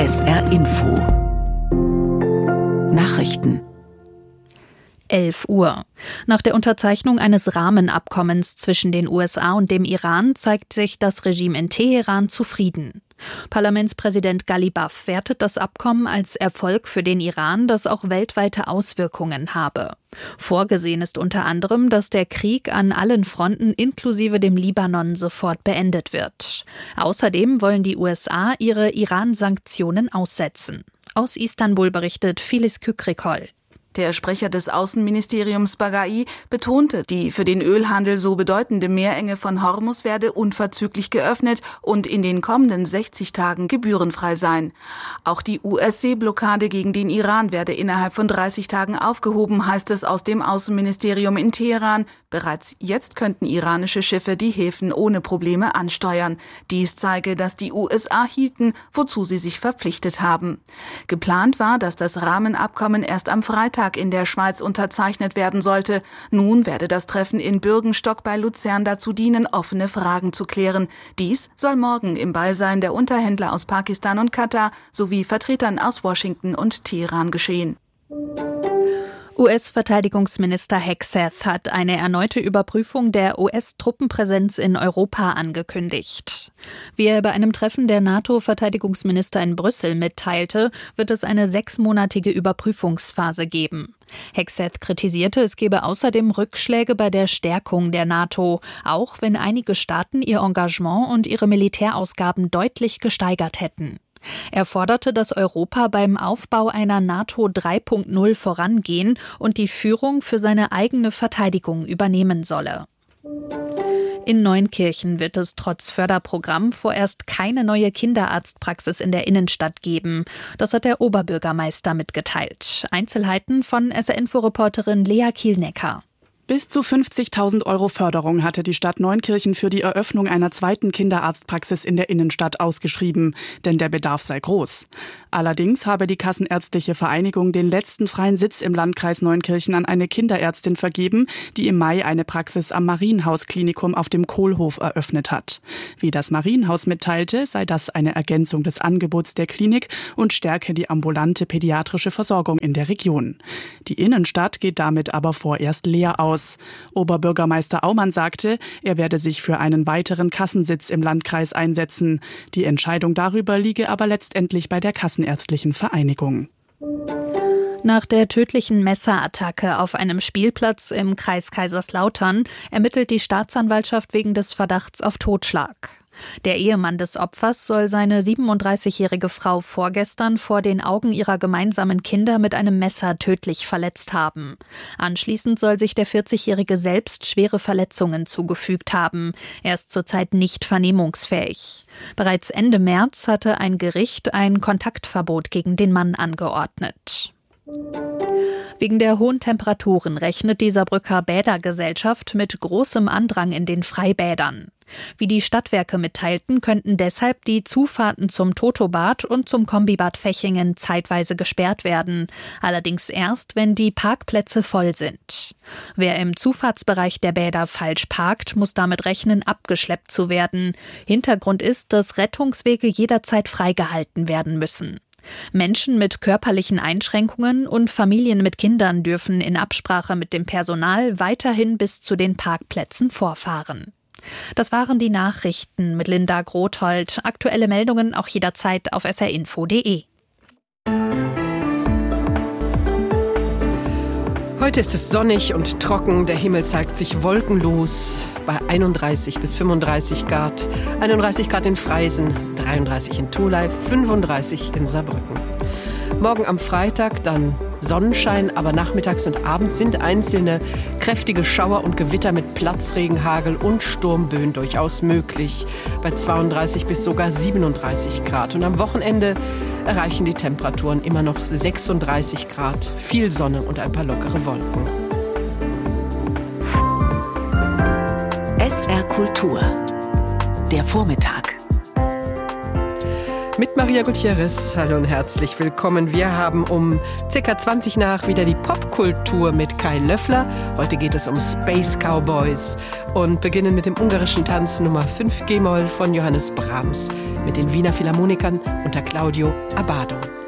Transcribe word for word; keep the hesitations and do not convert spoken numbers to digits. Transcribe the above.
S R Info Nachrichten elf Uhr. Nach der Unterzeichnung eines Rahmenabkommens zwischen den U S A und dem Iran zeigt sich das Regime in Teheran zufrieden. Parlamentspräsident Ghalibaf wertet das Abkommen als Erfolg für den Iran, das auch weltweite Auswirkungen habe. Vorgesehen ist unter anderem, dass der Krieg an allen Fronten inklusive dem Libanon sofort beendet wird. Außerdem wollen die U S A ihre Iran-Sanktionen aussetzen. Aus Istanbul berichtet Filiz Kükrikol. Der Sprecher des Außenministeriums Bagai betonte, die für den Ölhandel so bedeutende Meerenge von Hormuz werde unverzüglich geöffnet und in den kommenden sechzig Tagen gebührenfrei sein. Auch die U S-Seeblockade gegen den Iran werde innerhalb von dreißig Tagen aufgehoben, heißt es aus dem Außenministerium in Teheran. Bereits jetzt könnten iranische Schiffe die Häfen ohne Probleme ansteuern. Dies zeige, dass die U S A hielten, wozu sie sich verpflichtet haben. Geplant war, dass das Rahmenabkommen erst am Freitag in der Schweiz unterzeichnet werden sollte. Nun werde das Treffen in Bürgenstock bei Luzern dazu dienen, offene Fragen zu klären. Dies soll morgen im Beisein der Unterhändler aus Pakistan und Katar sowie Vertretern aus Washington und Teheran geschehen. U S-Verteidigungsminister Hegseth hat eine erneute Überprüfung der U S-Truppenpräsenz in Europa angekündigt. Wie er bei einem Treffen der NATO-Verteidigungsminister in Brüssel mitteilte, wird es eine sechsmonatige Überprüfungsphase geben. Hegseth kritisierte, es gebe außerdem Rückschläge bei der Stärkung der NATO, auch wenn einige Staaten ihr Engagement und ihre Militärausgaben deutlich gesteigert hätten. Er forderte, dass Europa beim Aufbau einer NATO drei Punkt null vorangehen und die Führung für seine eigene Verteidigung übernehmen solle. In Neunkirchen wird es trotz Förderprogramm vorerst keine neue Kinderarztpraxis in der Innenstadt geben. Das hat der Oberbürgermeister mitgeteilt. Einzelheiten von S R Info-Reporterin Lea Kielnecker. Bis zu fünfzigtausend Euro Förderung hatte die Stadt Neunkirchen für die Eröffnung einer zweiten Kinderarztpraxis in der Innenstadt ausgeschrieben, denn der Bedarf sei groß. Allerdings habe die Kassenärztliche Vereinigung den letzten freien Sitz im Landkreis Neunkirchen an eine Kinderärztin vergeben, die im Mai eine Praxis am Marienhaus-Klinikum auf dem Kohlhof eröffnet hat. Wie das Marienhaus mitteilte, sei das eine Ergänzung des Angebots der Klinik und stärke die ambulante pädiatrische Versorgung in der Region. Die Innenstadt geht damit aber vorerst leer aus. Oberbürgermeister Aumann sagte, er werde sich für einen weiteren Kassensitz im Landkreis einsetzen. Die Entscheidung darüber liege aber letztendlich bei der Kassenärztlichen Vereinigung. Nach der tödlichen Messerattacke auf einem Spielplatz im Kreis Kaiserslautern ermittelt die Staatsanwaltschaft wegen des Verdachts auf Totschlag. Der Ehemann des Opfers soll seine siebenunddreißigjährige Frau vorgestern vor den Augen ihrer gemeinsamen Kinder mit einem Messer tödlich verletzt haben. Anschließend soll sich der vierzigjährige selbst schwere Verletzungen zugefügt haben. Er ist zurzeit nicht vernehmungsfähig. Bereits Ende März hatte ein Gericht ein Kontaktverbot gegen den Mann angeordnet. Wegen der hohen Temperaturen rechnet die Saarbrücker Bädergesellschaft mit großem Andrang in den Freibädern. Wie die Stadtwerke mitteilten, könnten deshalb die Zufahrten zum Totobad und zum Kombibad Fechingen zeitweise gesperrt werden. Allerdings erst, wenn die Parkplätze voll sind. Wer im Zufahrtsbereich der Bäder falsch parkt, muss damit rechnen, abgeschleppt zu werden. Hintergrund ist, dass Rettungswege jederzeit freigehalten werden müssen. Menschen mit körperlichen Einschränkungen und Familien mit Kindern dürfen in Absprache mit dem Personal weiterhin bis zu den Parkplätzen vorfahren. Das waren die Nachrichten mit Linda Grothold. Aktuelle Meldungen auch jederzeit auf s r info punkt d e. Heute ist es sonnig und trocken, der Himmel zeigt sich wolkenlos bei einunddreißig bis fünfunddreißig Grad, einunddreißig Grad in Freisen, dreiunddreißig in Tholey, fünfunddreißig in Saarbrücken. Morgen am Freitag dann Sonnenschein, aber nachmittags und abends sind einzelne kräftige Schauer und Gewitter mit Platzregen, Hagel und Sturmböen durchaus möglich, bei zweiunddreißig bis sogar siebenunddreißig Grad. Und am Wochenende erreichen die Temperaturen immer noch sechsunddreißig Grad, viel Sonne und ein paar lockere Wolken. S R Kultur. Der Vormittag. Mit Maria Gutierrez. Hallo und herzlich willkommen. Wir haben um circa zwanzig nach wieder die Popkultur mit Kai Löffler. Heute geht es um Space Cowboys und beginnen mit dem ungarischen Tanz Nummer fünf G-Moll von Johannes Brahms. mit den Wiener Philharmonikern unter Claudio Abbado.